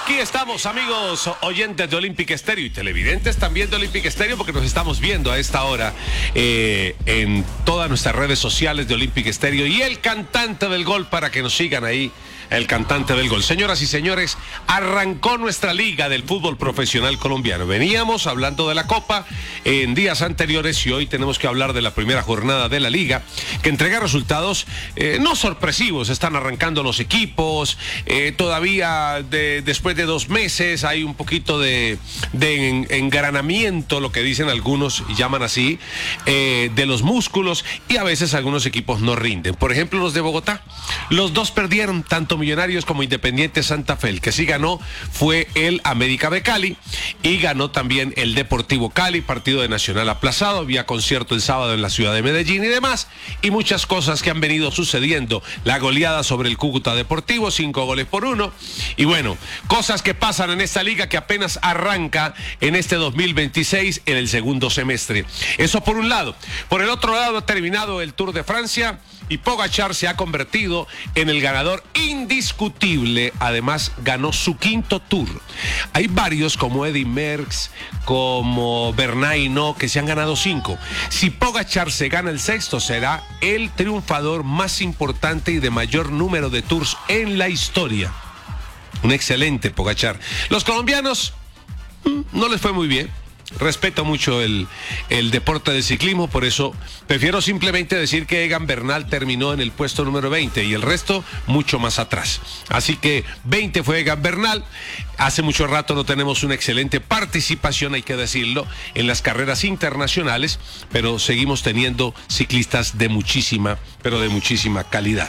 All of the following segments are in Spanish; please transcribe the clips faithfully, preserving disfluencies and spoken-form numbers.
Aquí estamos, amigos oyentes de Olympic Estéreo y televidentes también de Olympic Estéreo, porque nos estamos viendo a esta hora eh, en todas nuestras redes sociales de Olympic Estéreo y el cantante del gol, para que nos sigan ahí, el cantante del gol. Señoras y señores, arrancó nuestra liga del fútbol profesional colombiano. Veníamos hablando de la Copa en días anteriores y hoy tenemos que hablar de la primera jornada de la liga, que entrega resultados eh, no sorpresivos. Están arrancando los equipos, eh, todavía de, después de dos meses hay un poquito de, de en, engranamiento, lo que dicen algunos y llaman así, eh, de los músculos, y a veces algunos equipos no rinden. Por ejemplo, los de Bogotá, los dos perdieron, tanto Millonarios como Independiente Santa Fe. El que sí ganó fue el América de Cali y ganó también el Deportivo Cali, partido de Nacional aplazado, había concierto el sábado en la ciudad de Medellín y demás, y muchas cosas que han venido sucediendo. La goleada sobre el Cúcuta Deportivo, cinco goles por uno, y bueno, cosas que pasan en esta liga que apenas arranca en este dos mil veintiséis en el segundo semestre. Eso por un lado. Por el otro lado, ha terminado el Tour de Francia y Pogačar se ha convertido en el ganador indiscutible. Además, ganó su quinto Tour. Hay varios como Eddy Merckx, como Bernal Hinault, que se han ganado cinco. Si Pogačar se gana el sexto, será el triunfador más importante y de mayor número de Tours en la historia. Un excelente Pogačar. Los colombianos mmm, no les fue muy bien. Respeto mucho el, el deporte del ciclismo, por eso prefiero simplemente decir que Egan Bernal terminó en el puesto número veinte y el resto mucho más atrás. Así que veinte fue Egan Bernal. Hace mucho rato no tenemos una excelente participación, hay que decirlo, en las carreras internacionales, pero seguimos teniendo ciclistas de muchísima, pero de muchísima calidad.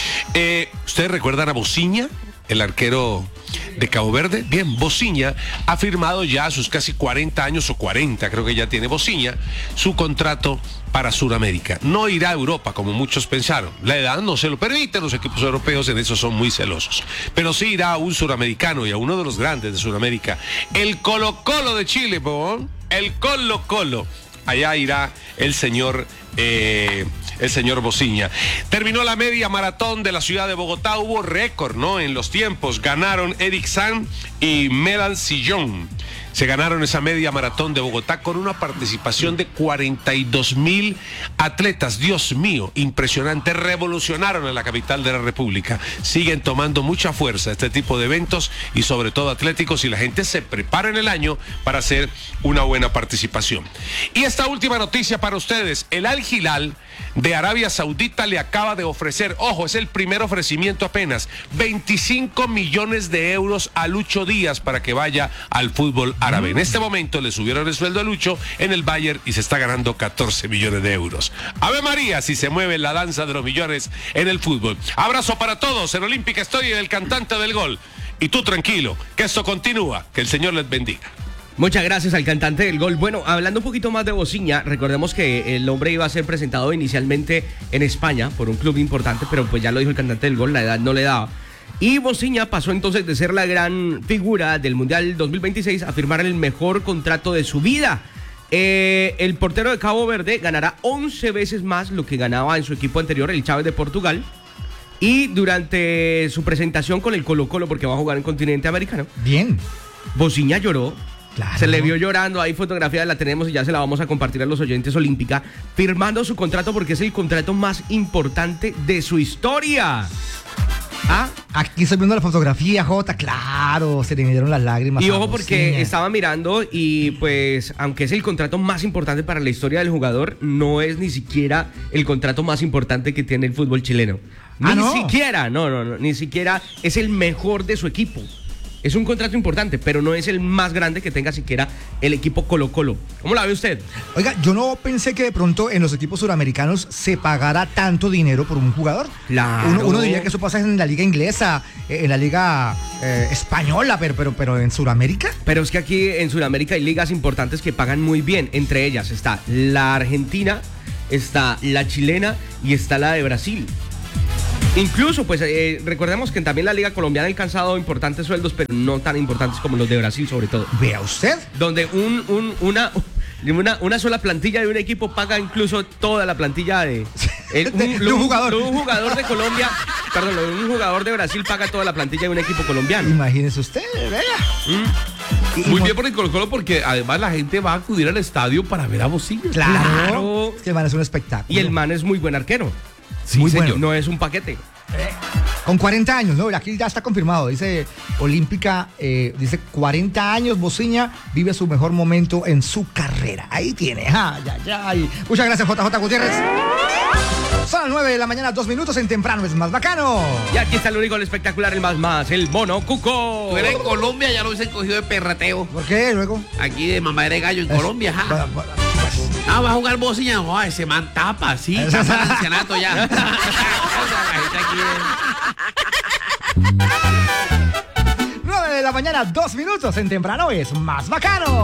Eh, ¿Ustedes recuerdan a Bociña, el arquero de Cabo Verde? Bien, Bociña ha firmado ya a sus casi cuarenta años, o cuarenta creo que ya tiene Bociña, su contrato para Sudamérica. No irá a Europa como muchos pensaron. La edad no se lo permite, los equipos europeos en eso son muy celosos. Pero sí irá a un suramericano y a uno de los grandes de Sudamérica, el Colo Colo de Chile, ¿no? El Colo Colo. Allá irá el señor eh, el señor Bociña. Terminó la media maratón de la ciudad de Bogotá. Hubo récord, ¿no?, en los tiempos. Ganaron Eric San y Melan Sillón. Se ganaron esa media maratón de Bogotá con una participación de cuarenta y dos mil atletas. Dios mío, impresionante. Revolucionaron a la capital de la República. Siguen tomando mucha fuerza este tipo de eventos y sobre todo atléticos, y la gente se prepara en el año para hacer una buena participación. Y esta última noticia para ustedes: el Al Hilal de Arabia Saudita le acaba de ofrecer, ojo, es el primer ofrecimiento apenas, veinticinco millones de euros a Lucho Díaz para que vaya al fútbol árabe. En este momento le subieron el sueldo a Lucho en el Bayern y se está ganando catorce millones de euros. Ave María, si se mueve la danza de los millones en el fútbol. Abrazo para todos en Olympic Estéreo del cantante del gol. Y tú tranquilo, que esto continúa, que el Señor les bendiga. Muchas gracias al cantante del gol. Bueno, hablando un poquito más de Bociña, recordemos que el hombre iba a ser presentado inicialmente en España por un club importante, pero pues ya lo dijo el cantante del gol, la edad no le daba. Y Bociña pasó entonces de ser la gran figura del Mundial dos mil veintiséis a firmar el mejor contrato de su vida. Eh, el portero de Cabo Verde ganará once veces más lo que ganaba en su equipo anterior, el Chávez de Portugal. Y durante su presentación con el Colo Colo, porque va a jugar en continente americano, bien, Bociña lloró. Claro. Se le vio llorando, hay fotografía, la tenemos y ya se la vamos a compartir a los oyentes olímpica, firmando su contrato porque es el contrato más importante de su historia. ¿Ah? Aquí estoy viendo la fotografía, Jota, claro, se le vinieron las lágrimas. Y ojo, porque estaba mirando y pues, aunque es el contrato más importante para la historia del jugador, no es ni siquiera el contrato más importante que tiene el fútbol chileno. Ni ¿Ah, no? siquiera, no, no, no, ni siquiera es el mejor de su equipo. Es un contrato importante, pero no es el más grande que tenga siquiera el equipo Colo Colo. ¿Cómo la ve usted? Oiga, yo no pensé que de pronto en los equipos suramericanos se pagara tanto dinero por un jugador. Claro. Uno, uno diría que eso pasa en la liga inglesa, en la liga eh, española, pero, pero, pero en Sudamérica. Pero es que aquí en Sudamérica hay ligas importantes que pagan muy bien. Entre ellas está la Argentina, está la chilena y está la de Brasil. Incluso, pues, eh, recordemos que también la Liga Colombiana ha alcanzado importantes sueldos, pero no tan importantes como los de Brasil, sobre todo. Vea usted. Donde un, un, una, una, una sola plantilla de un equipo paga incluso toda la plantilla de, el, un, de, de un jugador. Un jugador de Colombia perdón, lo de un jugador de Brasil paga toda la plantilla de un equipo colombiano. Imagínese usted, vea. ¿Mm? Muy bien por el Colo Colo porque además la gente va a acudir al estadio para ver a Bocina. Claro. Claro. Es que el man es un espectáculo. Y el man es muy buen arquero. Sí, Muy señor. bueno. No es un paquete. Con cuarenta años, ¿no? Aquí ya está confirmado. Dice Olímpica, eh, dice cuarenta años, Bocina vive su mejor momento en su carrera. Ahí tiene. Ay, ay, ay. Muchas gracias, J J Gutiérrez. Son las nueve de la mañana, dos minutos en Temprano es más bacano. Y aquí está el único, el espectacular, el más más, el mono Cuco. Tú eres en Colombia, ya lo hubiesen cogido de perrateo. ¿Por qué luego? Aquí de mamadera de gallo en Es- Colombia, ajá. Bueno, bueno, Ah, va a jugar Bocina. Oh, ese man tapa, sí, Eso- tapa el ancianato ya. O sea, la gente aquí es- nueve de la mañana, dos minutos en Temprano es más bacano.